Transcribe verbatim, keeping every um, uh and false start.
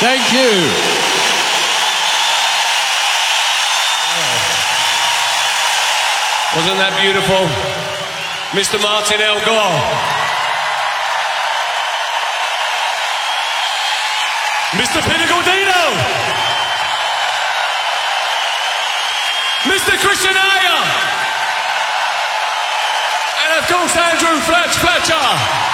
Thank you. Wasn't that beautiful? Mister Martin Elgar. Mister Pinagaldino. Mister Christian Ayer. And of course Andrew Fletch Fletcher.